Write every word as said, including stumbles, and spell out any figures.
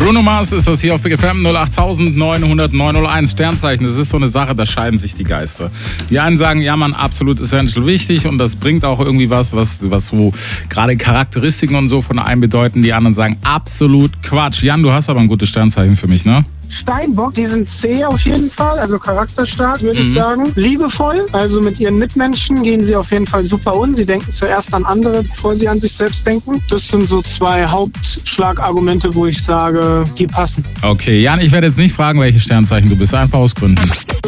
Bruno Mars ist das hier auf Big F M null acht neun null null neun null eins. Sternzeichen, das ist so eine Sache, da scheiden sich die Geister. Die einen sagen, ja man, absolut essential wichtig und das bringt auch irgendwie was, was, was so gerade Charakteristiken und so von einem bedeuten. Die anderen sagen, absolut Quatsch. Jan, du hast aber ein gutes Sternzeichen für mich, ne? Steinbock, die sind zäh auf jeden Fall, also charakterstark, würde Mhm. ich sagen. Liebevoll, also mit ihren Mitmenschen gehen sie auf jeden Fall super um. Sie denken zuerst an andere, bevor sie an sich selbst denken. Das sind so zwei Hauptschlagargumente, wo ich sage, die passen. Okay, Jan, ich werde jetzt nicht fragen, welches Sternzeichen du bist, einfach aus Gründen.